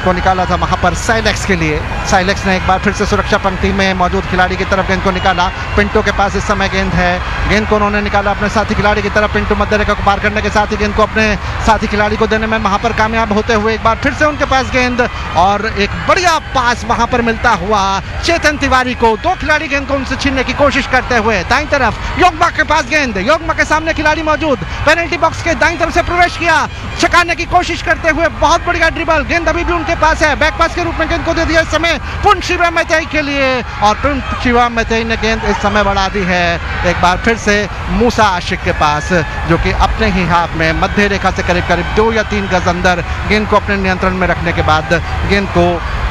को निकाला था वहाँ पर साइलेक्स के लिए। साइलेक्स ने एक बार फिर से सुरक्षा पंक्ति में मौजूद खिलाड़ी की तरफ गेंद को निकाला। पिंटो के पास इस समय गेंद है, गेंद को उन्होंने निकाला अपने साथी खिलाड़ी की तरफ। पिंटो मध्य रेखा को पार करने के साथ ही गेंद को अपने साथी खिलाड़ी को देने में वहाँ पर कामयाब होते हुए एक बार फिर से उनके पास गेंद, और एक बढ़िया पास वहाँ पर मिलता हुआ चेतन तिवारी को। दो खिलाड़ी गेंद को उनसे छीनने की कोशिश करते हुए दाईं तरफ योगमा के पास गेंद, योगमा के सामने खिलाड़ी मौजूद, पेनल्टी बॉक्स के दाईं तरफ से प्रवेश किया, छकाने की कोशिश करते हुए बहुत बढ़िया ड्रिबल, गेंद अभी भी उनके पास है, बैक पास के रूप में गेंद को दे दिया इस समय पुनशिवा मैतेई के लिए, और पुनशिवा मैतेई ने गेंद इस समय बढ़ा दी है एक बार फिर से मूसा आशिक के पास, जो कि अपने ही हाथ में मध्य रेखा से करीब करीब 2 या 3 गज अंदर गेंद को अपने नियंत्रण में रखने के बाद गेंद को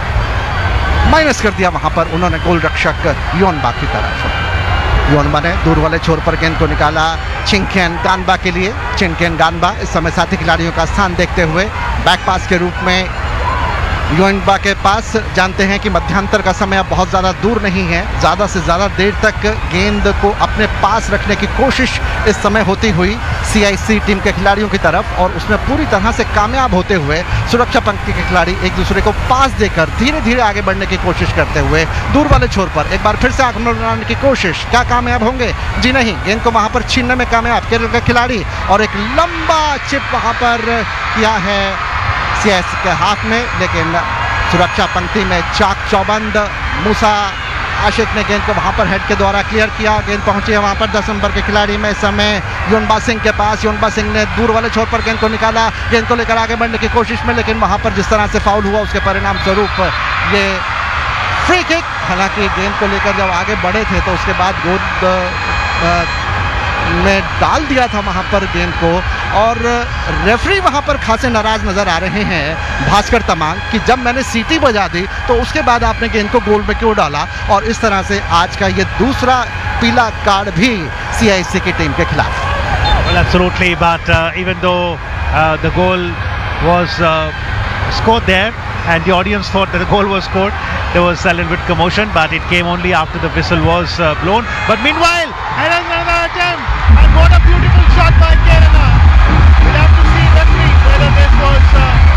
माइनस कर दिया वहां पर उन्होंने गोल रक्षक योनबा की तरफ। योनबा ने दूर वाले छोर पर गेंद को निकाला चिंकेन गानबा के लिए। चिंकेन गानबा इस समय साथी खिलाड़ियों का स्थान देखते हुए बैक पास के रूप में योनबा के पास। जानते हैं कि मध्यांतर का समय अब बहुत ज़्यादा दूर नहीं है, ज़्यादा से ज़्यादा देर तक गेंद को अपने पास रखने की कोशिश इस समय होती हुई CIC टीम के खिलाड़ियों की तरफ, और उसमें पूरी तरह से कामयाब होते हुए सुरक्षा पंक्ति के खिलाड़ी एक दूसरे को पास देकर धीरे धीरे आगे बढ़ने की कोशिश करते हुए दूर वाले छोर पर एक बार फिर से आक्रमण बनाने की कोशिश। क्या कामयाब होंगे? जी नहीं, गेंद को वहाँ पर छीनने में कामयाब केरल का खिलाड़ी, और एक लंबा चिप वहाँ पर किया है CIC के हाथ में, लेकिन सुरक्षा पंक्ति में चाक चौबंद मूसा आशिक ने गेंद को वहां पर हेड के द्वारा क्लियर किया। गेंद पहुंची है वहां पर 10 नंबर के खिलाड़ी में इस समय योनबा सिंह के पास। योनबा सिंह ने दूर वाले छोर पर गेंद को निकाला, गेंद को लेकर आगे बढ़ने की कोशिश में, लेकिन वहां पर जिस तरह से फाउल हुआ उसके परिणाम स्वरूप ये फ्री किक। हालांकि गेंद को लेकर जब आगे बढ़े थे तो उसके बाद गोद में डाल दिया था वहां पर गेंद को, और रेफरी वहां पर खासे नाराज नजर आ रहे हैं भास्कर तमांग कि जब मैंने सीटी बजा दी तो उसके बाद आपने गेंद को गोल में क्यों डाला। और इस तरह से आज का ये दूसरा पीला कार्ड भी CIC की टीम के खिलाफ। Well, absolutely, but even though the goal was scored there and the audience thought that the goal was scored, there was a little bit commotion, but it came only after the whistle was blown. But meanwhile, another attempt, and what a beautiful shot by Kerala. We'll have to see referee whether this was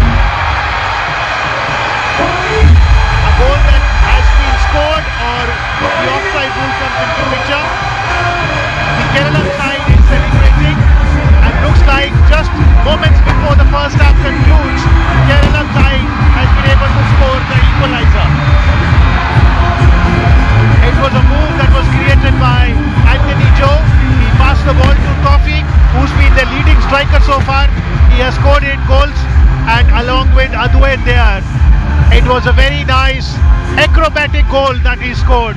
a goal that has been scored or the offside rule comes into picture. The Kerala side is celebrating, and looks like just moments before the first half concludes, Kerala side has been able to score the equalizer. It was a move that was created by Anthony Joe. He passed the ball to Tawfiq, who's been the leading striker so far. He has scored 8 goals, and along with Adwait there, it was a very nice acrobatic goal that he scored,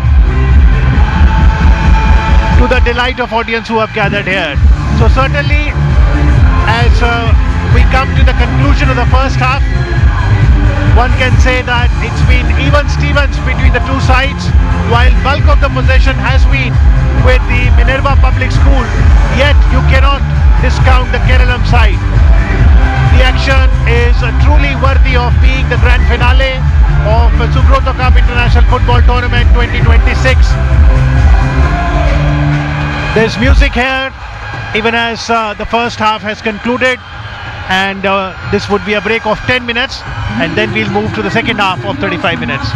to the delight of audience who have gathered here. So certainly, as we come to the conclusion of the first half, one can say that it's been even Stevens between the two sides. While bulk of the possession has been with the Minerva Public School, yet you cannot discount the Keralam side. The action is truly worthy of being the grand finale of Subrata Cup International Football Tournament 2026. There's music here even as the first half has concluded, and this would be a break of 10 minutes, and then we'll move to the second half of 35 minutes.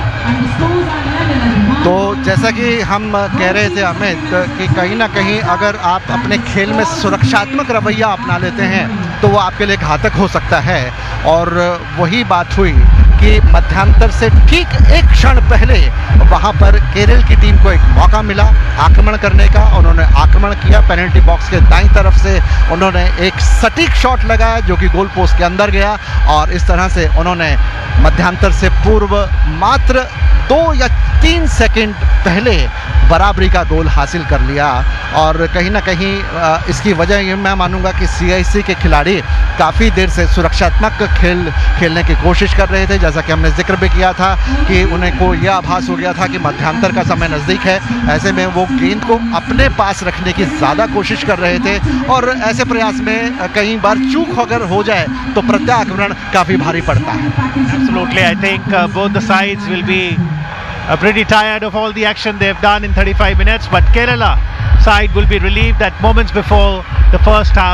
तो जैसा कि हम कह रहे थे अमित कि कहीं ना कहीं अगर आप अपने खेल में सुरक्षात्मक रवैया अपना लेते हैं तो वो आपके लिए घातक हो सकता है, और वही बात हुई कि मध्यांतर से ठीक एक क्षण पहले वहां पर केरल की टीम को एक मौका मिला आक्रमण करने का। उन्होंने आक्रमण किया, पेनल्टी बॉक्स के दाईं तरफ से उन्होंने एक सटीक शॉट लगाया जो कि गोल पोस्ट के अंदर गया, और इस तरह से उन्होंने मध्यांतर से पूर्व मात्र 2 या 3 सेकंड पहले बराबरी का गोल हासिल कर लिया। और कहीं ना कहीं इसकी वजह ये मैं मानूंगा कि CIC के खिलाड़ी काफ़ी देर से सुरक्षात्मक खेलने की कोशिश कर रहे थे। जैसा कि हमने जिक्र भी किया था कि उन्हें को यह आभास हो गया था कि मध्यांतर का समय नज़दीक है, ऐसे में वो गेंद को अपने पास रखने की ज़्यादा कोशिश कर रहे थे, और ऐसे प्रयास में कई बार चूक अगर हो जाए तो प्रत्याक्रमण काफ़ी भारी पड़ता है। Absolutely, I think both the sides will be pretty tired of all the action they've done in 35 minutes, but Kerala side will be relieved that moments before the first half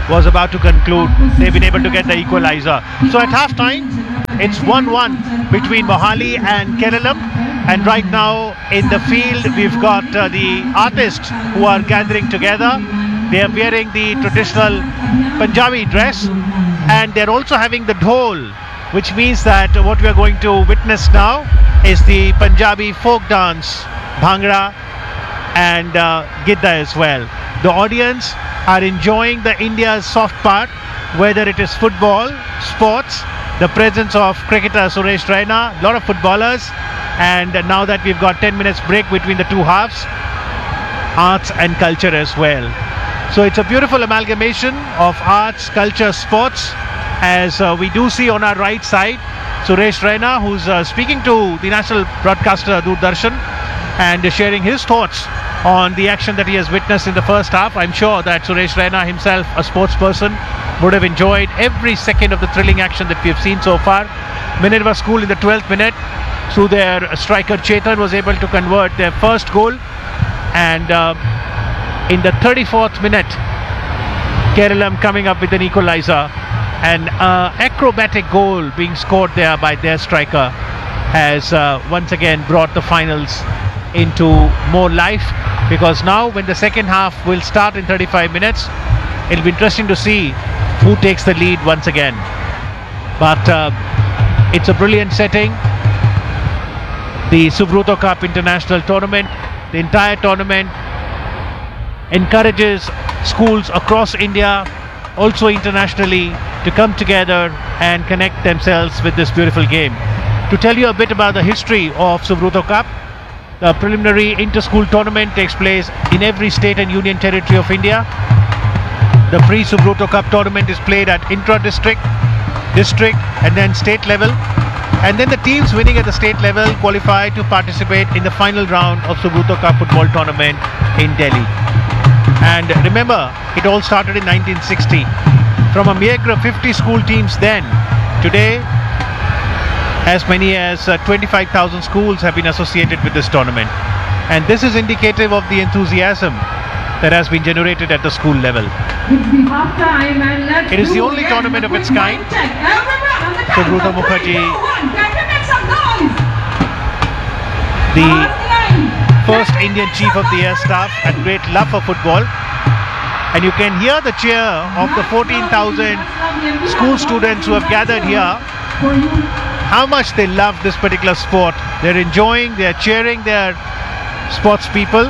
was about to conclude, they've been able to get the equalizer. So at half time, it's 1-1 between Mohali and Keralam. And right now in the field, we've got the artists who are gathering together. They are wearing the traditional Punjabi dress, and they're also having the dhol, which means that what we are going to witness now is the Punjabi folk dance, Bhangra and Gidda as well. The audience are enjoying the India's soft part, whether it is football, sports, the presence of cricketer Suresh Raina, a lot of footballers, and now that we've got 10 minutes break between the two halves, arts and culture as well. So it's a beautiful amalgamation of arts, culture, sports, as we do see on our right side Suresh Raina, who's speaking to the national broadcaster Doordarshan and sharing his thoughts on the action that he has witnessed in the first half. I'm sure that Suresh Raina himself, a sports person, would have enjoyed every second of the thrilling action that we have seen so far. Minerva School in the 12th minute, through their striker Chetan, was able to convert their first goal, and in the 34th minute Keralam coming up with an equalizer. An acrobatic goal being scored there by their striker has once again brought the finals into more life, because now when the second half will start in 35 minutes, it'll be interesting to see who takes the lead once again. But it's a brilliant setting. The Subruto Cup International Tournament, the entire tournament encourages schools across India, also internationally, to come together and connect themselves with this beautiful game. To tell you a bit about the history of Subruto Cup, the preliminary inter-school tournament takes place in every state and union territory of India. The pre-Subruto Cup tournament is played at intra-district, district and then state level. And then the teams winning at the state level qualify to participate in the final round of Subruto Cup football tournament in Delhi. And remember, it all started in 1960. From a mere 50 school teams then, today as many as 25,000 schools have been associated with this tournament. And this is indicative of the enthusiasm that has been generated at the school level. It is the only tournament of its kind. Subruto Mukherjee, the first Indian Chief of the Air Staff, had great love for football. And you can hear the cheer of the 14,000 school students who have gathered here, how much they love this particular sport. They're enjoying, they're cheering their sports people.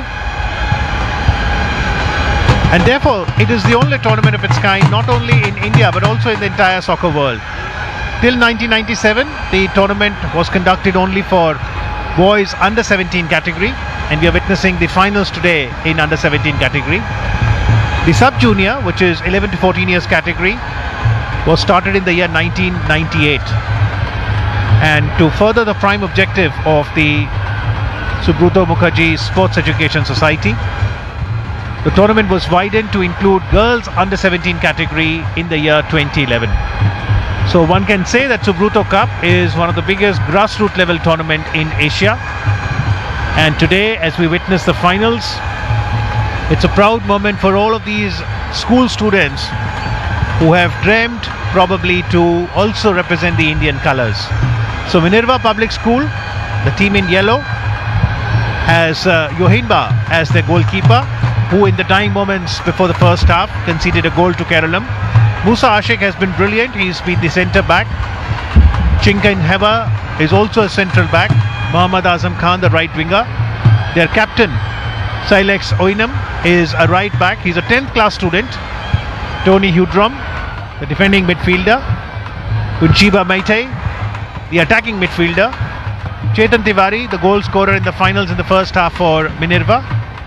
And therefore, it is the only tournament of its kind, not only in India, but also in the entire soccer world. Till 1997, the tournament was conducted only for boys under 17 category, and we are witnessing the finals today in under 17 category. The sub-junior, which is 11 to 14 years category, was started in the year 1998. And to further the prime objective of the Subruto Mukherjee Sports Education Society, the tournament was widened to include girls under 17 category in the year 2011. So one can say that Subruto Cup is one of the biggest grassroots level tournament in Asia. And today, as we witness the finals, it's a proud moment for all of these school students who have dreamt probably to also represent the Indian colors. So Minerva Public School, the team in yellow, has Yohinba as their goalkeeper, who in the dying moments before the first half conceded a goal to Keralam. Musa Ashik has been brilliant. He's been the centre back. Chinkan Heba is also a central back. Muhammad Azam Khan, the right winger. Their captain, Silex Oinam, is a right back. He's a 10th class student. Tony Hudrom, the defending midfielder. Unchiba Maite, the attacking midfielder. Chetan Tiwari, the goal scorer in the finals in the first half for Minerva.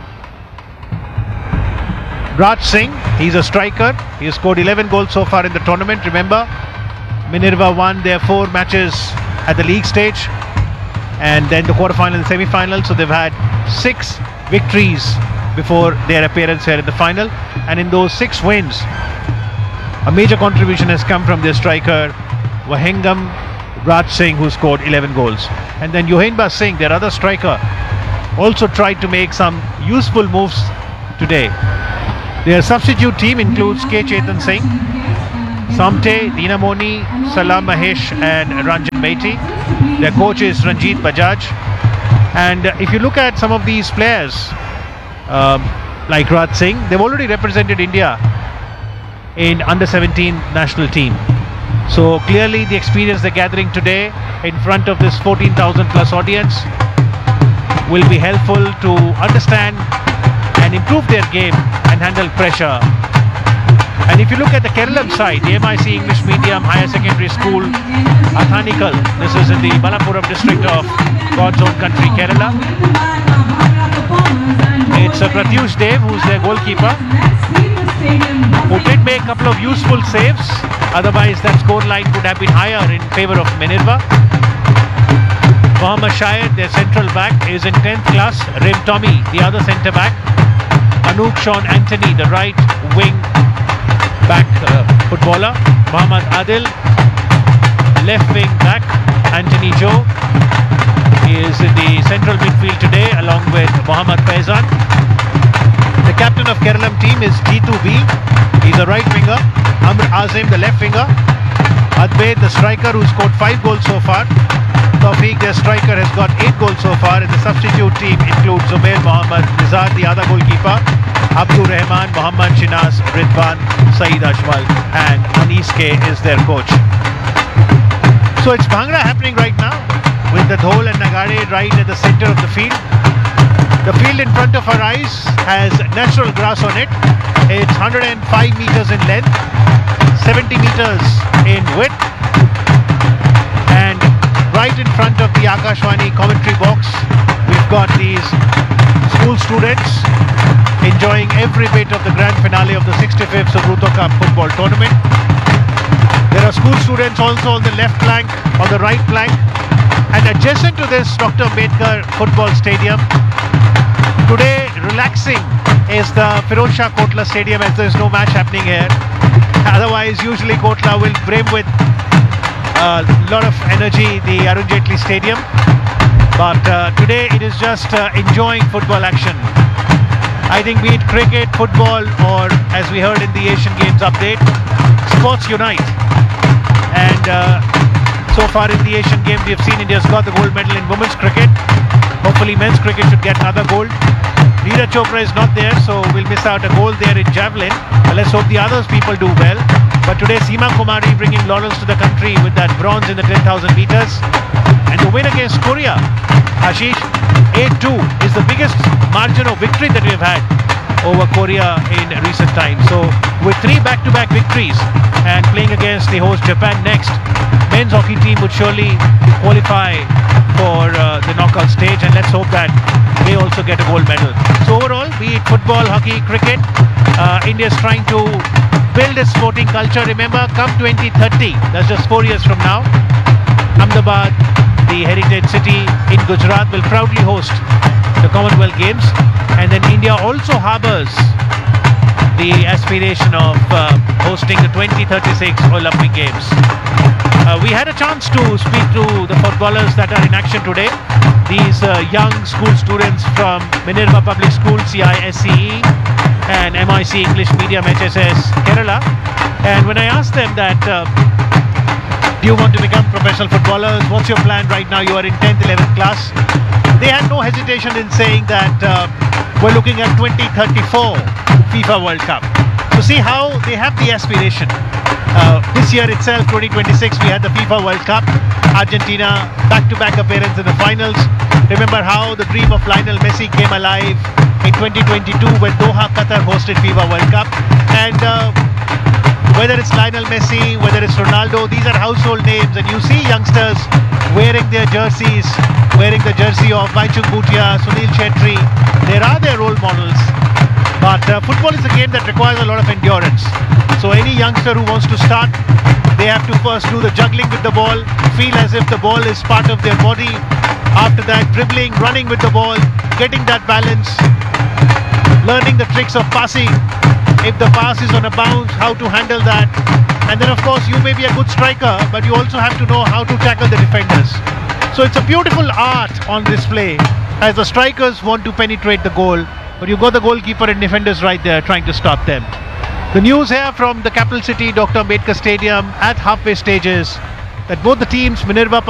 Raj Singh, he's a striker. He has scored 11 goals so far in the tournament. Remember, Minerva won their 4 matches at the league stage, and then the quarterfinal and semi-final. So they've had 6 victories before their appearance here in the final. And in those 6 wins, a major contribution has come from their striker, Wahengam Raj Singh, who scored 11 goals. And then Yohenba Singh, their other striker, also tried to make some useful moves today. Their substitute team includes K. Chetan Singh, Samte, Deena Moni, Salam Mahesh and Ranjan Maiti. Their coach is Ranjit Bajaj. And if you look at some of these players, like Raj Singh, they've already represented India in under-17 national team. So clearly the experience they're gathering today in front of this 14,000 plus audience will be helpful to understand and improve their game and handle pressure. And if you look at the Kerala side, the MIC English Medium Higher Secondary School, Athanikal, this is in the Malappuram district of God's own country, Kerala. It's Pratyush Dev who's their goalkeeper, who did make a couple of useful saves, otherwise that score line could have been higher in favour of Minerva. Mohammad Shahid, their central back, is in 10th class. Rim Tommy, the other centre back. Anoop Sean Anthony, the right wing back footballer. Muhammad Adil, left wing back. Anthony Joe is in the central midfield today along with Mohammad Faizan. The captain of Kerala team is Jitu B. He's a right winger. Amr Azim, the left winger. Advait, the striker, who scored 5 goals so far. Tawfiq, their striker, has got 8 goals so far. And the substitute team includes Zubair Mohammad, Nizar, the other goalkeeper, Abdur Rahman, Mohammad Shinaz, Ridwan, Saeed Ajmal, and Anis K is their coach. So it's Bhangra happening right now with the Dhol and Nagare right at the center of the field. The field in front of our eyes has natural grass on it. It's 105 meters in length, 70 meters in width, and right in front of the Akashvani commentary box, we've got these school students enjoying every bit of the grand finale of the 65th Subruto Cup football tournament. There are school students also on the left flank, on the right flank, and adjacent to this Dr. Ambedkar football stadium. Today, relaxing is the Firozshah Kotla Stadium, as there is no match happening here. Otherwise, usually Kotla will brim with a lot of energy, the Arun Jaitley Stadium. But today it is just enjoying football action. I think be it cricket, football, or as we heard in the Asian Games update, sports unite. And so far in the Asian Games, we have seen India's got the gold medal in women's cricket. Hopefully men's cricket should get another gold. Neeraj Chopra is not there, so we'll miss out a gold there in javelin. But let's hope the others people do well. But today Seema Kumari bringing laurels to the country with that bronze in the 10,000 meters. And the win against Korea, Ashish, 8-2 is the biggest margin of victory that we've had over Korea in recent times. So with 3 back-to-back victories and playing against the host Japan next, men's hockey team would surely qualify for the knockout stage, and let's hope that they also get a gold medal. So overall, be it football, hockey, cricket, India is trying to build its sporting culture. Remember, come 2030, that's just 4 years from now, Ahmedabad, the heritage city in Gujarat, will proudly host the Commonwealth Games, and then India also harbours the aspiration of hosting the 2036 Olympic Games. We had a chance to speak to the footballers that are in action today. These young school students from Minerva Public School, CISCE, and MIC English Medium HSS Kerala. And when I asked them that, do you want to become professional footballers? What's your plan right now? You are in 10th, 11th class. They had no hesitation in saying that we're looking at 2034 FIFA World Cup. So see how they have the aspiration. This year itself, 2026, we had the FIFA World Cup. Argentina, back-to-back appearance in the finals. Remember how the dream of Lionel Messi came alive in 2022 when Doha, Qatar hosted FIFA World Cup. And whether it's Lionel Messi, whether it's Ronaldo, these are household names. And you see youngsters wearing their jerseys, wearing the jersey of Baichung Bhutia, Sunil Chetri. There are their role models. But football is a game that requires a lot of endurance. So any youngster who wants to start, they have to first do the juggling with the ball, feel as if the ball is part of their body. After that, dribbling, running with the ball, getting that balance, learning the tricks of passing. If the pass is on a bounce, how to handle that. And then of course you may be a good striker, but you also have to know how to tackle the defenders. So it's a beautiful art on display as the strikers want to penetrate the goal. but you've got the goalkeeper and defenders right there trying to stop them. The news here from the capital city, Dr. Ambedkar Stadium, at halfway stages, that both the teams, Minerva